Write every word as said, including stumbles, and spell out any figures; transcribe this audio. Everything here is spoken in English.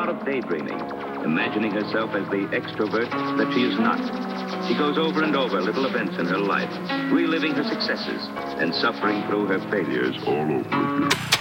lot of daydreaming, imagining herself as the extrovert that she is not. She goes over and over little events in her life, reliving her successes and suffering through her failures all over again.